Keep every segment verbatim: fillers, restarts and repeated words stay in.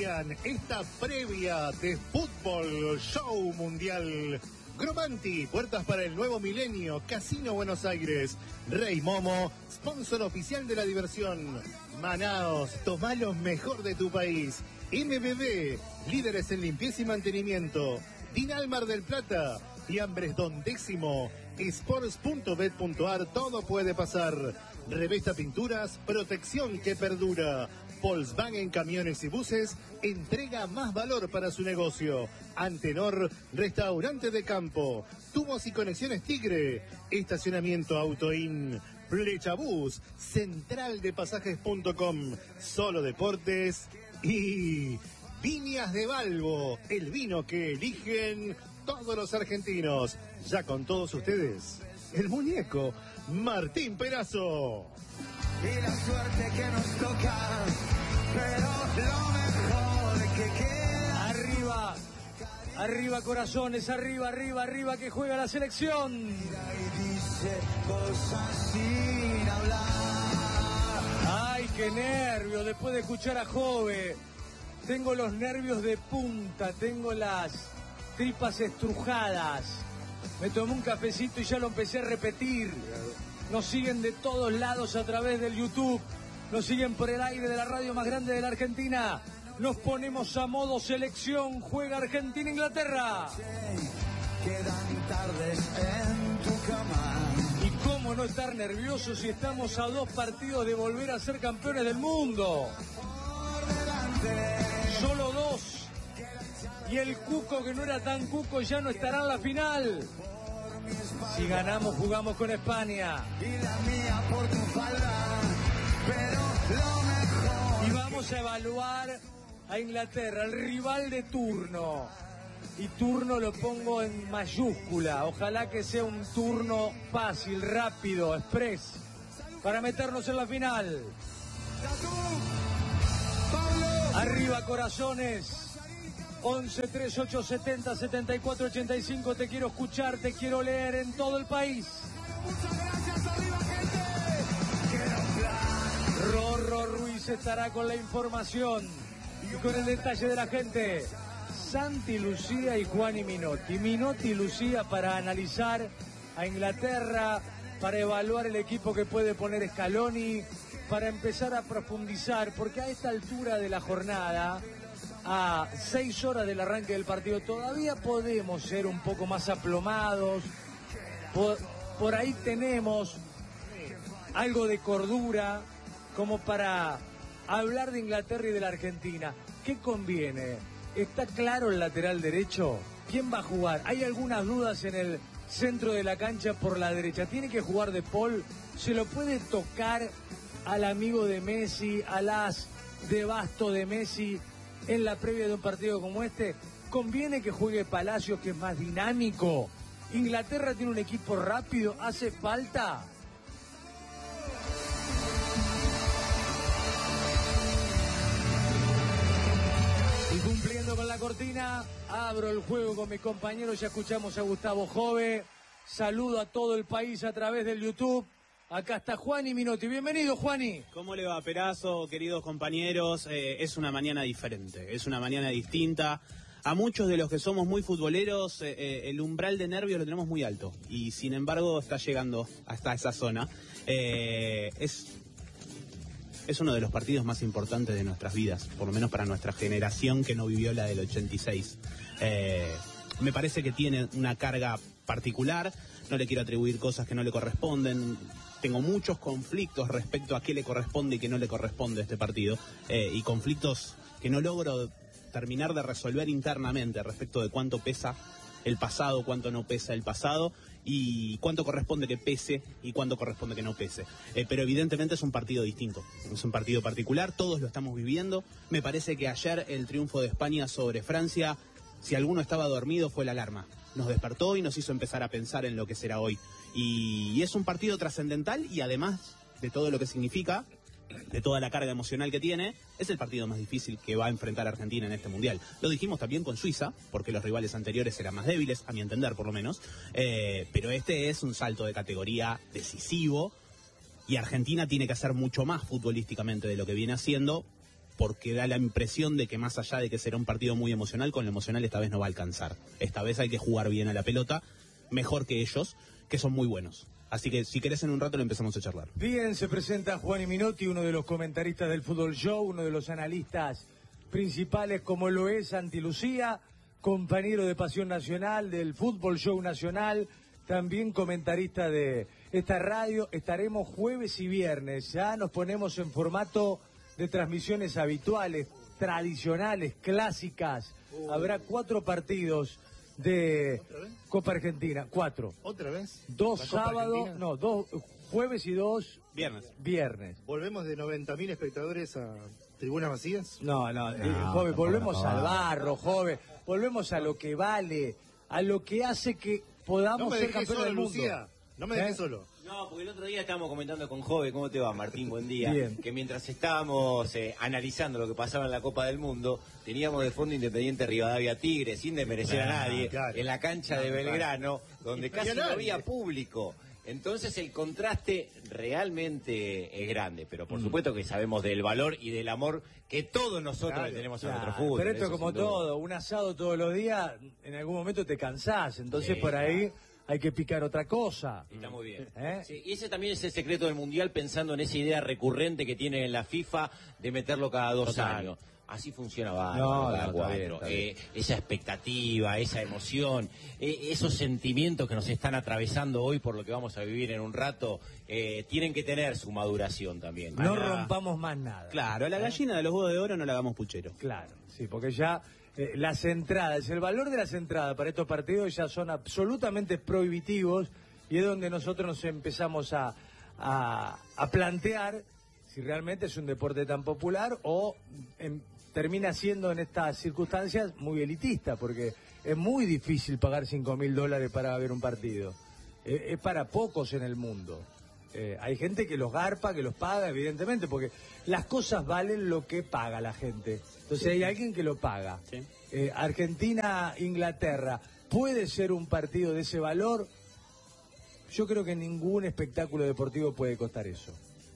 auspician esta previa de Fútbol Show Mundial. Gromanti, puertas para el nuevo milenio, Casino Buenos Aires. Rey Momo, sponsor oficial de la diversión. Manaos, tomá lo mejor de tu país. M B B, líderes en limpieza y mantenimiento. Dinal Mar del Plata, Fiambres Don Décimo, sports punto bet punto ar, todo puede pasar. Revesta Pinturas, protección que perdura. Volkswagen Camiones y Buses entrega más valor para su negocio. Antenor, restaurante de campo. Tubos y conexiones Tigre. Estacionamiento Autoin. Flechabús, central de pasajes punto com. Solo Deportes y Viñas de Balbo, el vino que eligen todos los argentinos. Ya con todos ustedes, el muñeco Martín Perazo. Y la suerte que nos toca, pero lo mejor que queda. Arriba, arriba corazones, arriba, arriba, arriba que juega la selección. Y dice cosas sin hablar. Ay, qué nervio, después de escuchar a Jove. Tengo los nervios de punta, tengo las tripas estrujadas. Me tomé un cafecito y ya lo empecé a repetir. Nos siguen de todos lados a través del YouTube. Nos siguen por el aire de la radio más grande de la Argentina. Nos ponemos a modo selección. Juega Argentina-Inglaterra. Quedan tardes en tu cama. ¿Y cómo no estar nerviosos si estamos a dos partidos de volver a ser campeones del mundo? Por delante. Solo dos. Y el cuco que no era tan cuco ya no estará en la final. Si ganamos, jugamos con España. Y la mía por tu falda, pero lo mejor. Y vamos a evaluar a Inglaterra, el rival de turno. Y turno lo pongo en mayúscula. Ojalá que sea un turno fácil, rápido, express, para meternos en la final. Arriba, corazones. once, treinta y ocho, setenta, setenta y cuatro, ochenta y cinco. Te quiero escuchar, te quiero leer en todo el país. Muchas gracias, arriba, gente. Rorro Ruiz estará con la información y con el detalle de la gente. Santi Lucía y Juan y Minotti. Minotti y Lucía para analizar a Inglaterra, para evaluar el equipo que puede poner Scaloni, para empezar a profundizar, porque a esta altura de la jornada, a seis horas del arranque del partido, todavía podemos ser un poco más aplomados. Por, por ahí tenemos algo de cordura como para hablar de Inglaterra y de la Argentina. ¿Qué conviene? ¿Está claro el lateral derecho? ¿Quién va a jugar? Hay algunas dudas en el centro de la cancha por la derecha. ¿Tiene que jugar De Paul? ¿Se lo puede tocar al amigo de Messi, al as de basto de Messi en la previa de un partido como este? ¿Conviene que juegue Palacios, que es más dinámico? ¿Inglaterra tiene un equipo rápido? ¿Hace falta? Y cumpliendo con la cortina, abro el juego con mis compañeros. Ya escuchamos a Gustavo Jove. Saludo a todo el país a través del YouTube. Acá está Juani Minotti. Bienvenido, Juani. ¿Cómo le va, Perazo, queridos compañeros? Eh, es una mañana diferente, es una mañana distinta. A muchos de los que somos muy futboleros, eh, eh, el umbral de nervios lo tenemos muy alto. Y sin embargo está llegando hasta esa zona. Eh, es, es uno de los partidos más importantes de nuestras vidas, por lo menos para nuestra generación que no vivió la del ochenta y seis. Eh, me parece que tiene una carga particular. No le quiero atribuir cosas que no le corresponden. Tengo muchos conflictos respecto a qué le corresponde y qué no le corresponde a este partido. Eh, y conflictos que no logro terminar de resolver internamente respecto de cuánto pesa el pasado, cuánto no pesa el pasado y cuánto corresponde que pese y cuánto corresponde que no pese. Eh, pero evidentemente es un partido distinto, es un partido particular, todos lo estamos viviendo. Me parece que ayer el triunfo de España sobre Francia, si alguno estaba dormido, fue la alarma. Nos despertó y nos hizo empezar a pensar en lo que será hoy. Y, y es un partido trascendental y además de todo lo que significa, de toda la carga emocional que tiene, es el partido más difícil que va a enfrentar Argentina en este Mundial. Lo dijimos también con Suiza, porque los rivales anteriores eran más débiles, a mi entender por lo menos, eh, pero este es un salto de categoría decisivo y Argentina tiene que hacer mucho más futbolísticamente de lo que viene haciendo porque da la impresión de que más allá de que será un partido muy emocional, con lo emocional esta vez no va a alcanzar. Esta vez hay que jugar bien a la pelota, mejor que ellos, que son muy buenos. Así que si querés en un rato lo empezamos a charlar. Bien, se presenta Juan Minotti, uno de los comentaristas del Fútbol Show, uno de los analistas principales como lo es Santi Lucía, compañero de Pasión Nacional, del Fútbol Show Nacional, también comentarista de esta radio. Estaremos jueves y viernes, ya nos ponemos en formato de transmisiones habituales, tradicionales, clásicas. Uh. Habrá cuatro partidos de Copa Argentina, cuatro. ¿Otra vez? Dos sábados, no, dos jueves y dos viernes. Viernes. ¿Volvemos de noventa mil espectadores a tribunas vacías? No, no, no eh, joven, volvemos al barro, joven, volvemos a lo que vale, a lo que hace que podamos no ser campeones del mundo. Lucía. No me dejé ¿Eh? solo. No, porque el otro día estábamos comentando con Jove, ¿cómo te va, Martín? Buen día. Bien. Que mientras estábamos eh, analizando lo que pasaba en la Copa del Mundo, teníamos de fondo Independiente Rivadavia Tigre, sin desmerecer ah, a nadie, claro. en la cancha claro, de Belgrano, claro. donde casi no había público. Entonces el contraste realmente es grande, pero por mm. supuesto que sabemos del valor y del amor que todos nosotros claro, le tenemos claro. a nuestro fútbol. Pero esto como todo, un asado todos los días, en algún momento te cansás, entonces sí, por ahí... Claro. Hay que picar otra cosa. Está muy bien. ¿Eh? Sí, y ese también es el secreto del Mundial, pensando en esa idea recurrente que tiene en la FIFA de meterlo cada dos Total. años. Así funciona va, no, cada no, cuatro. Está bien, está bien. Eh, esa expectativa, esa emoción, eh, esos sentimientos que nos están atravesando hoy por lo que vamos a vivir en un rato, eh, tienen que tener su maduración también. No la... rompamos más nada. Claro, a la gallina ¿Eh? de los huevos de oro no la hagamos puchero. Claro, sí, porque ya... Eh, las entradas, el valor de las entradas para estos partidos ya son absolutamente prohibitivos y es donde nosotros nos empezamos a, a, a plantear si realmente es un deporte tan popular o en, termina siendo en estas circunstancias muy elitista, porque es muy difícil pagar cinco mil dólares para ver un partido. Eh, es para pocos en el mundo. Eh, hay gente que los garpa, que los paga, evidentemente, porque las cosas valen lo que paga la gente. Entonces sí. hay alguien que lo paga. Sí. Eh, Argentina-Inglaterra, ¿puede ser un partido de ese valor? Yo creo que ningún espectáculo deportivo puede costar eso.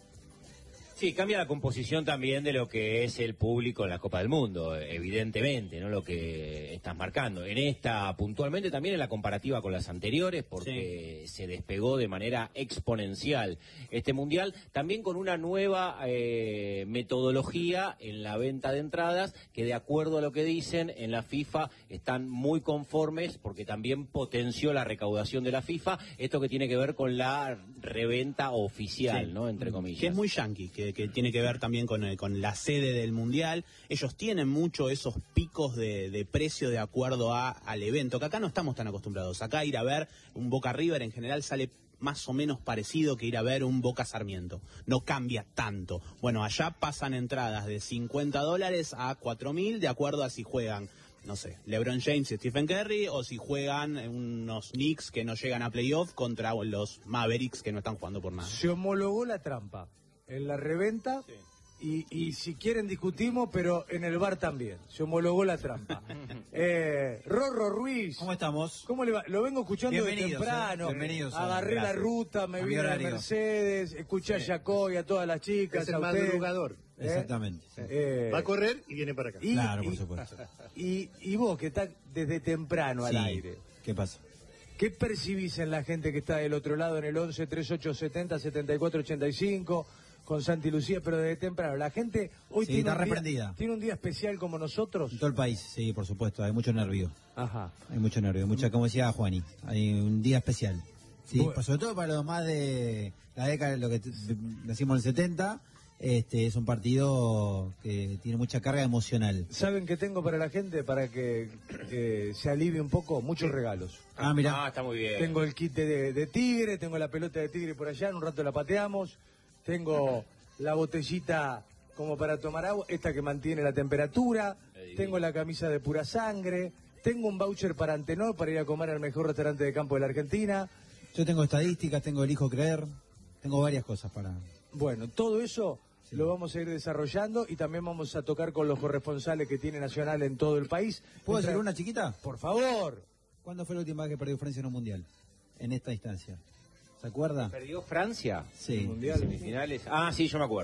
Sí, cambia la composición también de lo que es el público en la Copa del Mundo, evidentemente, no lo que estás marcando. En esta, puntualmente, también en la comparativa con las anteriores, porque sí. se despegó de manera exponencial este Mundial, también con una nueva eh, metodología en la venta de entradas, que de acuerdo a lo que dicen, en la FIFA están muy conformes, porque también potenció la recaudación de la FIFA, esto que tiene que ver con la reventa oficial, sí. ¿no? Entre comillas. Que es muy yanqui, que que tiene que ver también con, con la sede del Mundial. Ellos tienen mucho esos picos de, de precio de acuerdo a, al evento, que acá no estamos tan acostumbrados. Acá ir a ver un Boca River en general sale más o menos parecido que ir a ver un Boca Sarmiento. No cambia tanto. Bueno, allá pasan entradas de cincuenta dólares a cuatro mil de acuerdo a si juegan, no sé, LeBron James y Stephen Curry, o si juegan unos Knicks que no llegan a playoff contra los Mavericks que no están jugando por nada. Se homologó la trampa en la reventa sí. y, y si quieren discutimos, pero en el bar también. Se homologó la trampa. eh, Rorro Ruiz. ¿Cómo estamos? ¿Cómo le va? Lo vengo escuchando de temprano. Eh. Bienvenidos. Agarré Gracias. la ruta, me vine a Mercedes, escuché sí. a Jacob y a todas las chicas. Es el madrugador. ¿Eh? Exactamente. Eh, Va a correr y viene para acá. Y, claro, por y, supuesto. Y, y vos, que estás desde temprano al sí. aire. ¿Qué pasa? ¿Qué percibís en la gente que está del otro lado en el once, treinta y ocho setenta, setenta y cuatro ochenta y cinco con Santi Lucía, pero desde temprano? La gente hoy sí, tiene, está un reprendida. día, tiene un día especial como nosotros. En todo el país, sí, por supuesto, hay mucho nervio. Ajá. Hay mucho nervio, mucha, como decía Juani, hay un día especial. Sí, bueno. Sobre todo para los más de la década, lo que decimos en el setenta, este es un partido que tiene mucha carga emocional. ¿Saben qué tengo para la gente? Para que eh, se alivie un poco, muchos regalos. Ah, mira. Ah, está muy bien. Tengo el kit de, de Tigre, tengo la pelota de Tigre por allá, en un rato la pateamos. Tengo la botellita como para tomar agua, esta que mantiene la temperatura. Tengo la camisa de Pura Sangre. Tengo un voucher para Antenor para ir a comer al mejor restaurante de campo de la Argentina. Yo tengo estadísticas, tengo Elijo Creer, tengo varias cosas para... Bueno, todo eso sí. lo vamos a ir desarrollando y también vamos a tocar con los corresponsales que tiene Nacional en todo el país. ¿Puedo Entra... hacer una chiquita? Por favor. ¿Cuándo fue la última vez que perdió Francia en un mundial? En esta instancia. ¿Se acuerda? ¿Perdió Francia? Sí. ¿En mundial? ¿Semifinales? Ah, sí, yo me acuerdo.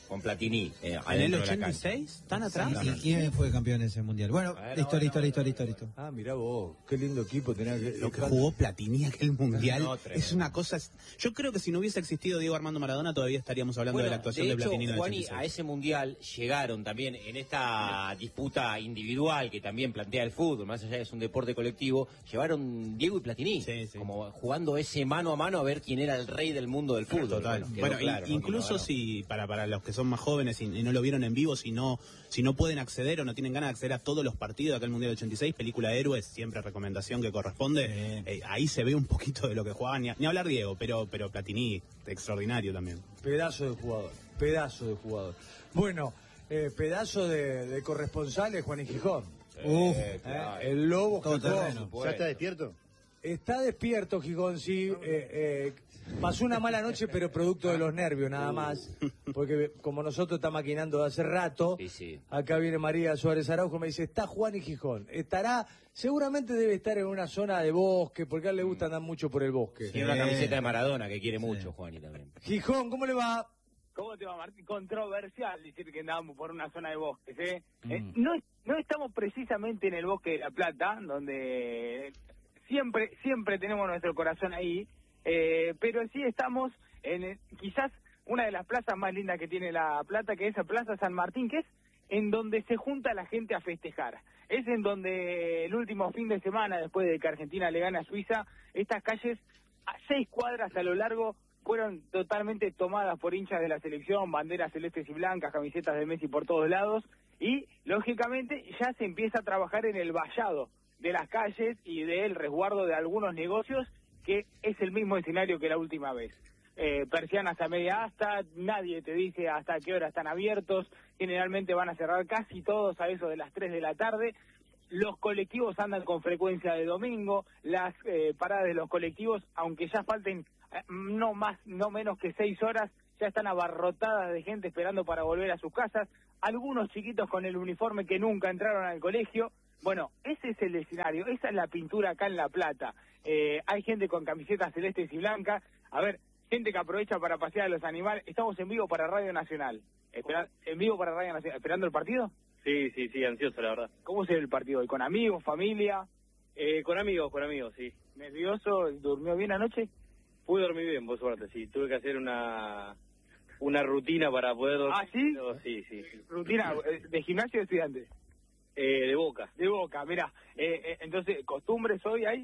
con Platini. Eh, ¿En el adentro de la ochenta y seis? ¿Tan atrás? ¿Y quién fue campeón de ese mundial? Bueno, Bueno, listo, bueno, listo, bueno. listo, listo, listo. Ah, mirá vos, qué lindo equipo tenía que... Lo que jugó Platini aquel mundial No, tremendo. es una cosa. Yo creo que si no hubiese existido Diego Armando Maradona, todavía estaríamos hablando Bueno, de la actuación de de, hecho, Platini en el Juani, ochenta y a seis. ese mundial llegaron también en esta disputa individual que también plantea el fútbol, más allá de que es un deporte colectivo, llevaron Diego y Platini, Sí, sí. como jugando ese mano a mano a ver quién era el rey del mundo del fútbol. Total. Bueno, quedó Bueno, claro, in- ¿no? incluso Quién lo ganó. si para para los que son más jóvenes y, y no lo vieron en vivo, si no si no pueden acceder o no tienen ganas de acceder a todos los partidos de aquel Mundial ochenta y seis, película Héroes, siempre recomendación que corresponde. Eh, ahí se ve un poquito de lo que jugaban, ni, ni hablar Diego, pero pero Platini extraordinario también. Pedazo de jugador, pedazo de jugador. Bueno, eh, pedazo de, de corresponsales, Juan y Gijón. Uf, Eh, claro. el Lobo Todo Gijón. terreno. ¿Ya está despierto? Está despierto, Gijón, sí. Eh, eh, pasó una mala noche, pero producto de los nervios, nada más. Porque como nosotros está maquinando hace rato, Sí, sí. acá viene María Suárez Araujo, me dice, está Juan y Gijón. Estará, seguramente debe estar en una zona de bosque, porque a él le gusta andar mucho por el bosque. Tiene una camiseta de Maradona que quiere mucho, Juani, también. Gijón, ¿cómo le va? ¿Cómo te va, Martín? Controversial decir que andábamos por una zona de bosques, ¿eh? Eh, no, no estamos precisamente en el bosque de La Plata, donde siempre siempre tenemos nuestro corazón ahí, eh, pero sí estamos en eh, quizás una de las plazas más lindas que tiene La Plata, que es la Plaza San Martín, que es en donde se junta la gente a festejar. Es en donde el último fin de semana, después de que Argentina le gana a Suiza, estas calles a seis cuadras a lo largo fueron totalmente tomadas por hinchas de la selección, banderas celestes y blancas, camisetas de Messi por todos lados, y lógicamente ya se empieza a trabajar en el vallado de las calles y del resguardo de algunos negocios, que es el mismo escenario que la última vez. Eh, persianas a media asta, nadie te dice hasta qué hora están abiertos, generalmente van a cerrar casi todos a eso de las tres de la tarde. Los colectivos andan con frecuencia de domingo, las eh, paradas de los colectivos, aunque ya falten eh, no más, no menos que seis horas, ya están abarrotadas de gente esperando para volver a sus casas, algunos chiquitos con el uniforme que nunca entraron al colegio. Bueno, ese es el escenario, esa es la pintura acá en La Plata. Eh, hay gente con camisetas celestes y blancas, a ver, gente que aprovecha para pasear a los animales. Estamos en vivo para Radio Nacional. Espera, ¿En vivo para Radio Nacional? ¿Esperando el partido? Sí, sí, sí, ansioso, la verdad. ¿Cómo se ve el partido hoy? ¿Con amigos, familia? Eh, con amigos, con amigos, sí. ¿Nervioso? ¿Durmió bien anoche? Pude dormir bien, por suerte, sí. Tuve que hacer una una rutina para poder dormir. ¿Ah, sí? pero sí, sí. ¿Rutina eh, de gimnasio de estudiantes? Eh, de Boca. De Boca, mirá. Eh, eh, entonces, ¿costumbres hoy hay?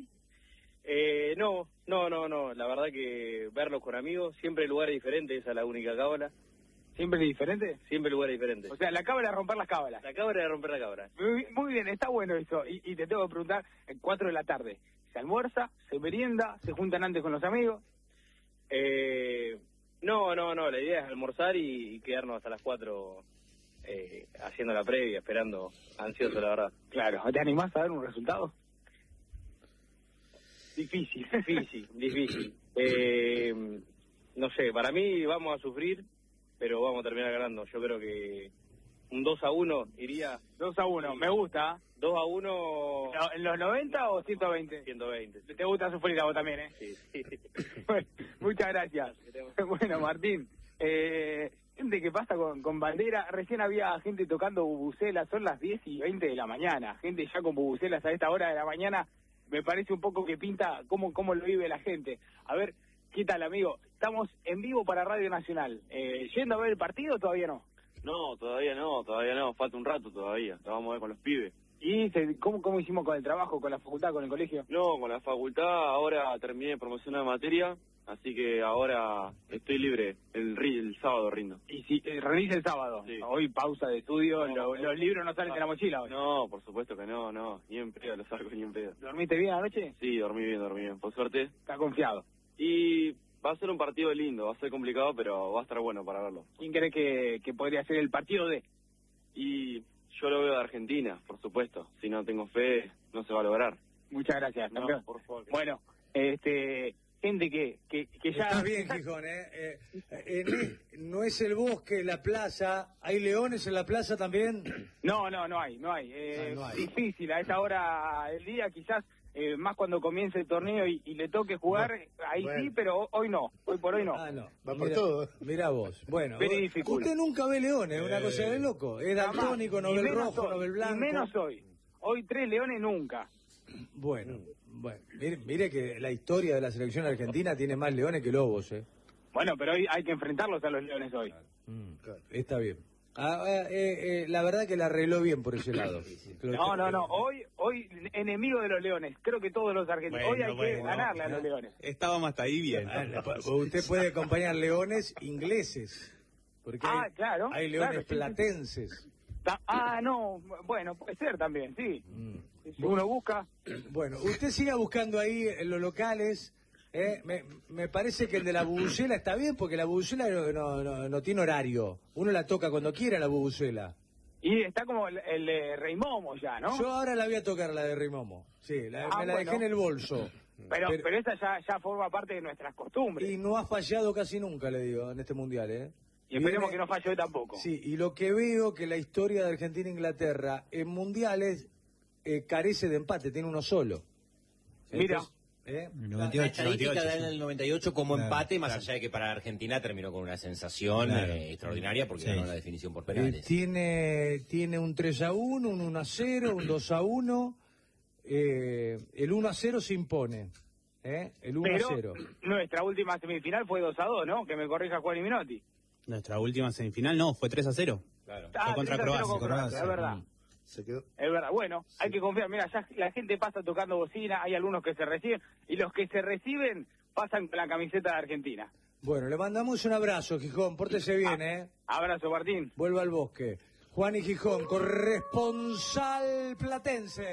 Eh, no, no, no, no. La verdad que verlos con amigos, siempre lugares diferentes, esa es la única cábala. ¿Siempre diferente? Siempre lugares diferentes. O sea, la cábala es romper las cábalas. La cábala de romper la cábala. Muy, muy bien, está bueno eso. Y, y te tengo que preguntar, en cuatro de la tarde, ¿se almuerza, se merienda, se juntan antes con los amigos? Eh, no, no, no. La idea es almorzar y, y quedarnos hasta las cuatro eh, haciendo la previa, esperando, ansioso, la verdad. Claro, ¿te animás a dar un resultado? Difícil. Difícil, difícil. Eh, no sé, para mí vamos a sufrir, pero vamos a terminar ganando. Yo creo que un dos a uno iría. dos a uno, me gusta. dos a uno. No, ¿En los noventa o ciento veinte? ciento veinte. Te gusta sufrir a vos también, ¿eh? Sí, sí. Bueno, muchas gracias. Bueno, Martín, eh, gente que pasa con, con bandera, recién había gente tocando bubucelas, son las diez y veinte de la mañana, gente ya con bubucelas a esta hora de la mañana, me parece un poco que pinta cómo, cómo lo vive la gente. A ver, ¿qué tal, amigo? Estamos en vivo para Radio Nacional. Eh, ¿Yendo a ver el partido o todavía no? No, todavía no, todavía no, falta un rato todavía. Lo vamos a ver con los pibes. ¿Y se, cómo, cómo hicimos con el trabajo, con la facultad, con el colegio? No, con la facultad, ahora terminé de promocionar materia, así que ahora estoy libre, el, ri- el sábado rindo. Y si eh, realiza el sábado, Sí. hoy pausa de estudio, No, lo- no. los libros no salen de la mochila hoy. No, por supuesto que no, no, ni en pedo lo saco, ni en pedo. ¿Dormiste bien anoche? Sí, dormí bien, dormí bien, por suerte. Está confiado. Y va a ser un partido lindo, va a ser complicado, pero va a estar bueno para verlo. ¿Quién cree que, que podría ser el partido de? Y yo lo veo de Argentina, por supuesto. Si no tengo fe, no se va a lograr. Muchas gracias, No, campeón. por favor. Bueno, este, gente que, que, que ya... Está bien, Gijón, ¿eh? Eh, en e- no es el bosque, la plaza. ¿Hay leones en la plaza también? No, no, no hay, no hay. Eh, Ah, no hay. Difícil a esta hora del día, quizás eh, más cuando comience el torneo y, y le toque jugar, ahí bueno. sí, pero hoy no, hoy por hoy no. Ah, no. Va por Mira- todo. Mirá vos. Bueno, Very vos- difficult. usted nunca ve leones, es una Eh. cosa de loco. Es Jamás. daltónico, no Y ve el menos rojo, hoy, no ve el blanco. Y menos hoy. Hoy tres leones nunca. Bueno, bueno. Mire, mire que la historia de la selección argentina tiene más leones que lobos, ¿eh? Bueno, pero hoy hay que enfrentarlos a los leones hoy. Mm, está bien. Ah, eh, eh, la verdad que la arregló bien por ese lado. No, no, no. Hoy, hoy enemigo de los leones. Creo que todos los argentinos. Bueno, hoy hay bueno, que ganarle a los leones. Estábamos hasta ahí bien. Ah, usted puede acompañar leones ingleses. Porque Ah, hay, claro, hay leones claro, sí, sí. platenses. Ta- Ah, no. Bueno, puede ser también, sí. Mm. Si uno busca. Bueno, usted siga buscando ahí en los locales. ¿eh? Me, me parece que el de la bubucela está bien, porque la bubucela no, no, no, no tiene horario. Uno la toca cuando quiera, la bubucela. Y está como el, el de Rey Momo ya, ¿no? Yo ahora la voy a tocar, la de Rimomo. Sí, la, Ah, me la bueno. dejé en el bolso. Pero, pero esa ya, ya forma parte de nuestras costumbres. Y no ha fallado casi nunca, le digo, en este mundial, ¿eh? Y esperemos Viene- que no falle hoy tampoco. Sí, y lo que veo que la historia de Argentina e Inglaterra en mundiales eh, carece de empate, tiene uno solo. Mira. ¿eh? El La noventa y ocho. estadística noventa y ocho, da en el noventa y ocho como Claro, empate, más allá de que para Argentina terminó con una sensación Claro. eh, extraordinaria porque Sí. ganó la definición por Eh, penales. tiene, tiene un tres a uno, un uno a cero, un dos a uno. Eh, el uno a cero se impone. ¿eh? El uno a Pero cero. nuestra última semifinal fue dos a dos, ¿no? Que me corrija Juan y Minotti. Nuestra última semifinal no, fue tres a cero. Claro. Ah, contra tres a cero con Croacia. Croacia, es verdad. Se quedó. Es verdad, bueno, hay que confiar. Mira, ya la gente pasa tocando bocina, hay algunos que se reciben, y los que se reciben pasan con la camiseta de Argentina. Bueno, le mandamos un abrazo, Gijón. Pórtese bien, ¿eh? Abrazo, Martín. Vuelva al bosque. Juan y Gijón, corresponsal platense.